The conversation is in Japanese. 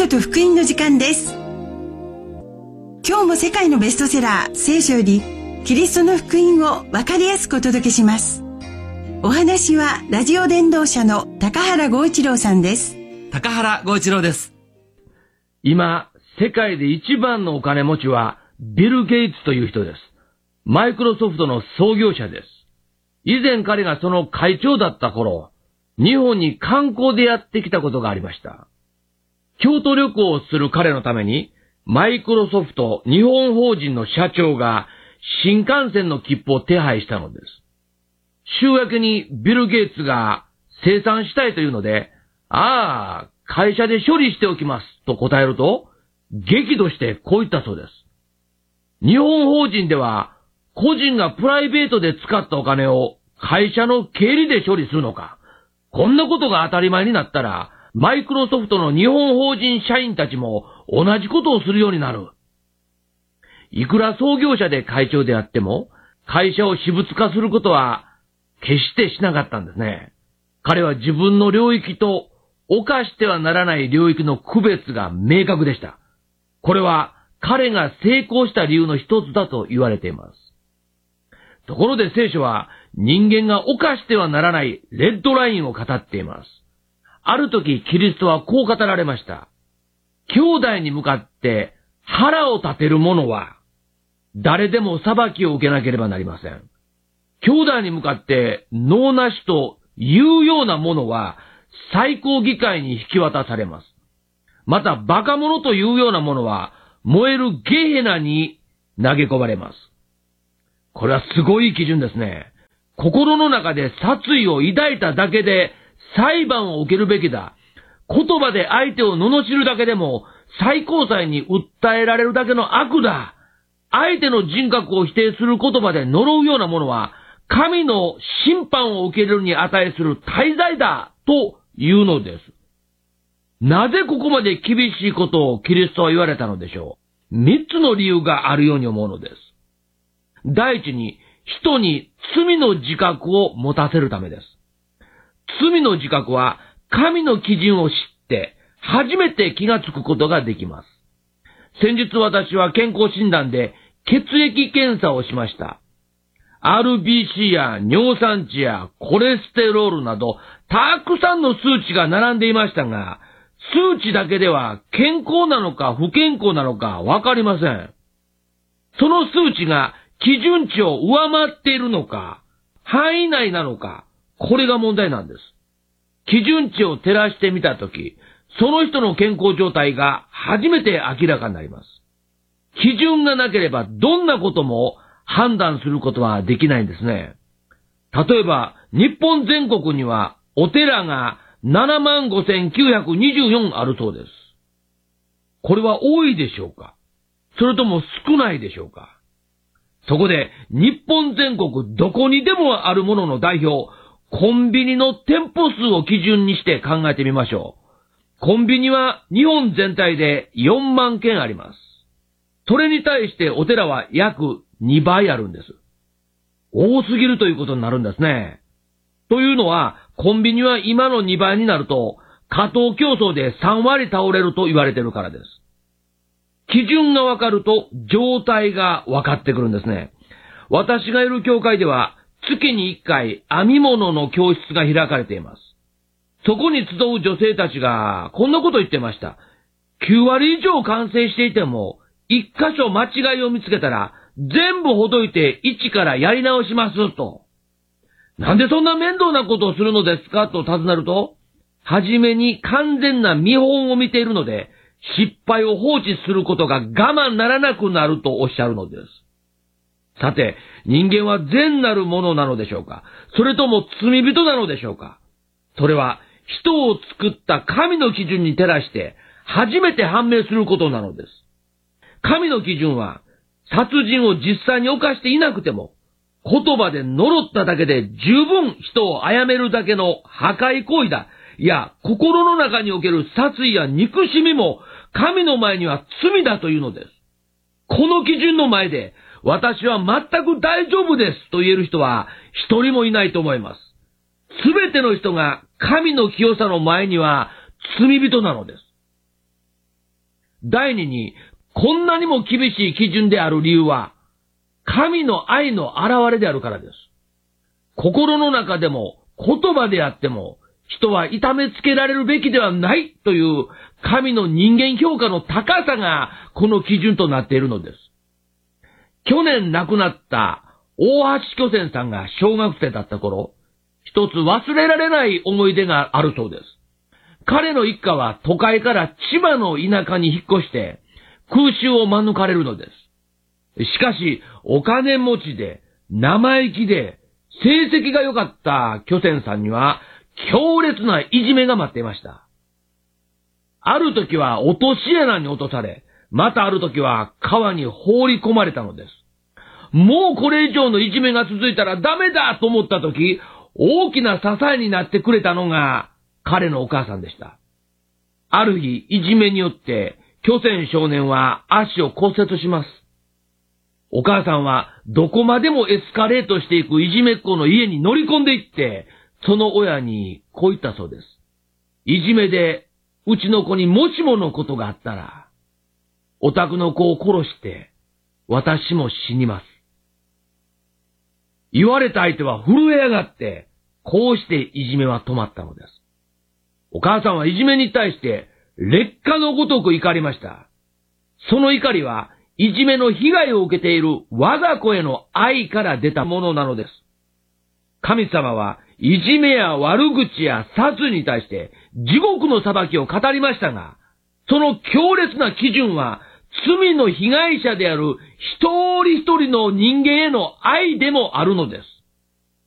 書と福音の時間です。今日も世界のベストセラー聖書よりキリストの福音を分かりやすくお届けします。お話はラジオ伝道者の高原剛一郎さんです。 高原剛一郎です。今、世界で一番のお金持ちはビル・ゲイツという人です。マイクロソフトの創業者です。以前彼がその会長だった頃、日本に観光でやってきたことがありました。京都旅行をする彼のために、マイクロソフト日本法人の社長が新幹線の切符を手配したのです。週明けにビル・ゲイツが生産したいというので、会社で処理しておきますと答えると、激怒してこう言ったそうです。日本法人では個人がプライベートで使ったお金を会社の経理で処理するのか。こんなことが当たり前になったら、マイクロソフトの日本法人社員たちも同じことをするようになる。いくら創業者で会長であっても、会社を私物化することは決してしなかったんですね。彼は自分の領域と犯してはならない領域の区別が明確でした。これは彼が成功した理由の一つだと言われています。ところで聖書は人間が犯してはならないレッドラインを語っています。ある時キリストはこう語られました。兄弟に向かって腹を立てる者は誰でも裁きを受けなければなりません。兄弟に向かって能なしというようなものは最高議会に引き渡されます。またバカ者というようなものは燃えるゲヘナに投げ込まれます。これはすごい基準ですね。心の中で殺意を抱いただけで裁判を受けるべきだ。言葉で相手を罵るだけでも最高裁に訴えられるだけの悪だ。相手の人格を否定する言葉で呪うようなものは神の審判を受けるに値する大罪だというのです。なぜここまで厳しいことをキリストは言われたのでしょう。三つの理由があるように思うのです。第一に、人に罪の自覚を持たせるためです。罪の自覚は神の基準を知って初めて気がつくことができます。先日私は健康診断で血液検査をしました。RBC や尿酸値やコレステロールなどたくさんの数値が並んでいましたが、数値だけでは健康なのか不健康なのかわかりません。その数値が基準値を上回っているのか、範囲内なのか、これが問題なんです。基準値を照らしてみたとき、その人の健康状態が初めて明らかになります。基準がなければどんなことも判断することはできないんですね。例えば、日本全国にはお寺が75,924あるそうです。これは多いでしょうか？それとも少ないでしょうか？そこで、日本全国どこにでもあるものの代表、コンビニの店舗数を基準にして考えてみましょう。コンビニは日本全体で4万件あります。それに対してお寺は約2倍あるんです。多すぎるということになるんですね。というのは、コンビニは今の2倍になると、過当競争で3割倒れると言われているからです。基準がわかると状態がわかってくるんですね。私がいる教会では月に1回編み物の教室が開かれています。そこに集う女性たちがこんなこと言ってました。9割以上完成していても1箇所間違いを見つけたら全部ほどいて一からやり直しますと。なんでそんな面倒なことをするのですかと尋ねると、はじめに完全な見本を見ているので失敗を放置することが我慢ならなくなるとおっしゃるのです。さて、人間は善なるものなのでしょうか？それとも罪人なのでしょうか？それは人を作った神の基準に照らして初めて判明することなのです。神の基準は殺人を実際に犯していなくても言葉で呪っただけで十分人を殺めるだけの破壊行為だ。いや、心の中における殺意や憎しみも神の前には罪だというのです。この基準の前で私は全く大丈夫ですと言える人は一人もいないと思います。すべての人が神の清さの前には罪人なのです。 第二に、こんなにも厳しい基準である理由は、神の愛の現れであるからです。心の中でも言葉であっても、人は痛めつけられるべきではないという神の人間評価の高さがこの基準となっているのです。去年亡くなった大橋巨泉さんが小学生だった頃、一つ忘れられない思い出があるそうです。彼の一家は都会から千葉の田舎に引っ越して空襲を免れるのです。しかし、お金持ちで生意気で成績が良かった巨泉さんには強烈ないじめが待っていました。ある時は落とし穴に落とされ、またある時は川に放り込まれたのです。もうこれ以上のいじめが続いたらダメだと思った時、大きな支えになってくれたのが彼のお母さんでした。ある日、いじめによって巨泉少年は足を骨折します。お母さんはどこまでもエスカレートしていくいじめっ子の家に乗り込んでいって、その親にこう言ったそうです。いじめでうちの子にもしものことがあったら、お宅の子を殺して私も死にます。言われた相手は震え上がって、こうしていじめは止まったのです。お母さんはいじめに対して烈火のごとく怒りました。その怒りはいじめの被害を受けている我が子への愛から出たものなのです。神様はいじめや悪口や殺に対して地獄の裁きを語りましたが、その強烈な基準は罪の被害者である一人一人の人間への愛でもあるのです。